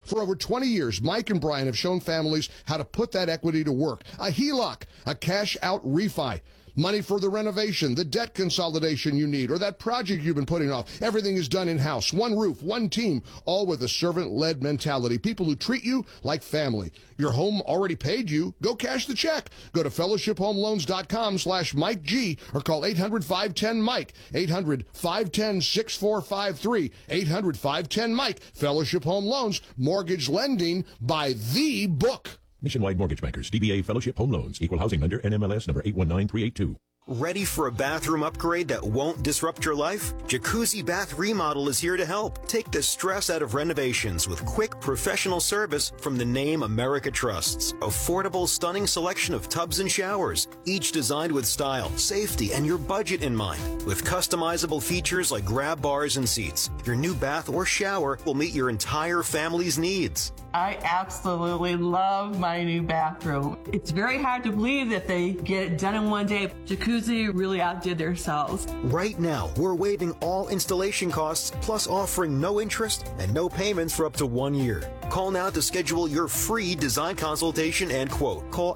For over 20 years, Mike and Brian have shown families how to put that equity to work. A HELOC, a cash-out refi. Money for the renovation, the debt consolidation you need, or that project you've been putting off. Everything is done in-house. One roof, one team, all with a servant-led mentality. People who treat you like family. Your home already paid you. Go cash the check. Go to fellowshiphomeloans.com/Mike G or call 800-510-MIKE. 800-510-6453. 800-510-MIKE. Fellowship Home Loans. Mortgage lending by the book. Nationwide Mortgage Bankers, DBA Fellowship Home Loans, Equal Housing Lender, NMLS number 819382. Ready for a bathroom upgrade that won't disrupt your life? Jacuzzi Bath Remodel is here to help. Take the stress out of renovations with quick, professional service from the name America trusts. Affordable, stunning selection of tubs and showers, each designed with style, safety, and your budget in mind. With customizable features like grab bars and seats, your new bath or shower will meet your entire family's needs. I absolutely love my new bathroom. It's very hard to believe that they get it done in one day. Jacuzzi really outdid themselves. Right now, we're waiving all installation costs, plus offering no interest and no payments for up to 1 year. Call now to schedule your free design consultation and quote. Call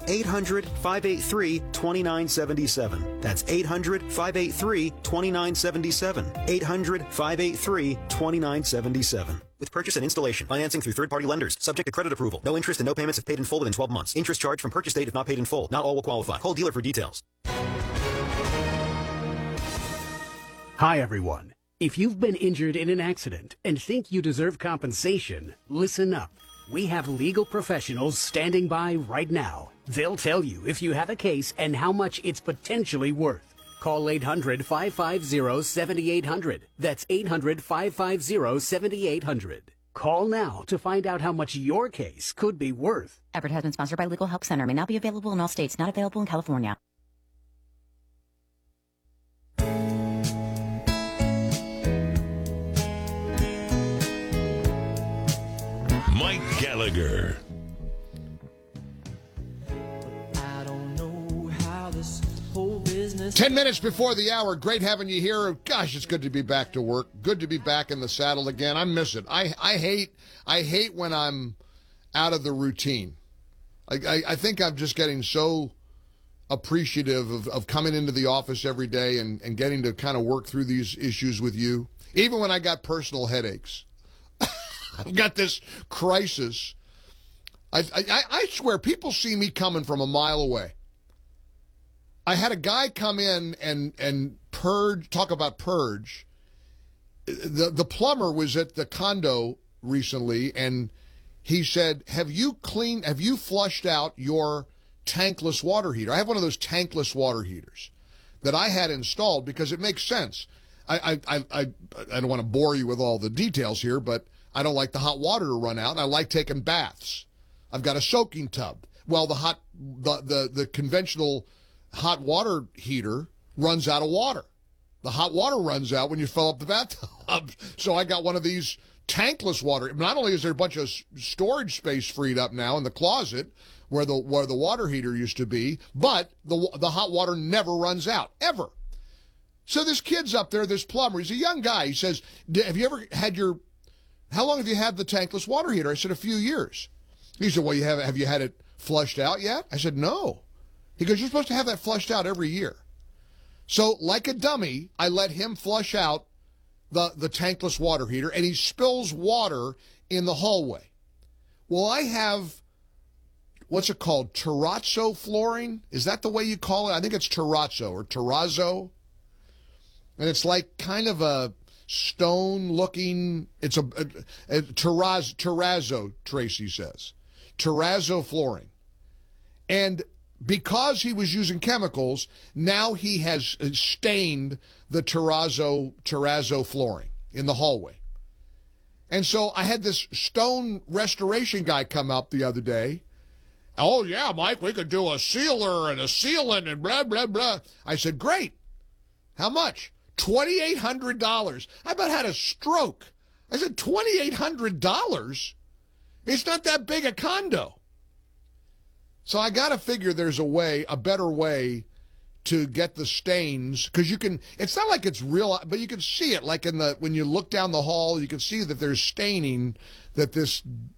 800-583-2977. That's 800-583-2977. 800-583-2977. With purchase and installation, financing through third-party lenders, subject to credit approval. No interest and no payments if paid in full within 12 months. Interest charged from purchase date if not paid in full. Not all will qualify. Call dealer for details. Hi, everyone. If you've been injured in an accident and think you deserve compensation, listen up. We have legal professionals standing by right now. They'll tell you if you have a case and how much it's potentially worth. Call 800-550-7800. That's 800-550-7800. Call now to find out how much your case could be worth. Advertisement sponsored by Legal Help Center. May not be available in all states. Not available in California. Mike Gallagher. 10 minutes before the hour. Great having you here. Gosh, it's good to be back to work. Good to be back in the saddle again. I miss it. I hate when I'm out of the routine. I think I'm just getting so appreciative of coming into the office every day and getting to kind of work through these issues with you. Even when I got personal headaches. I've got this crisis. I swear, people see me coming from a mile away. I had a guy come in and purge, talk about purge. The plumber was at the condo recently, and he said, have you flushed out your tankless water heater? I have one of those tankless water heaters that I had installed because it makes sense. I don't want to bore you with all the details here, but I don't like the hot water to run out, and I like taking baths. I've got a soaking tub. Well, the conventional hot water heater runs out of water. The hot water runs out when you fill up the bathtub. So I got one of these tankless water. Not only is there a bunch of storage space freed up now in the closet where the water heater used to be, but the hot water never runs out, ever. So this kid's up there, this plumber, he's a young guy. He says, have you ever had how long have you had the tankless water heater? I said, a few years. He said, well, have you had it flushed out yet? I said, no. He goes, you're supposed to have that flushed out every year. So, like a dummy, I let him flush out the tankless water heater, and he spills water in the hallway. Well, I have, what's it called, terrazzo flooring? Is that the way you call it? I think it's terrazzo or terrazzo. And it's like kind of a stone-looking, it's a terrazzo, Tracy says. Terrazzo flooring. And because he was using chemicals, now he has stained the terrazzo flooring in the hallway. And so I had this stone restoration guy come up the other day. Oh, yeah, Mike, we could do a sealer and a sealant and blah, blah, blah. I said, great. How much? $2,800. I about had a stroke. I said, $2,800? It's not that big a condo. So I got to figure there's a better way to get the stains, because it's not like it's real, but you can see it, like when you look down the hall, you can see that there's staining that this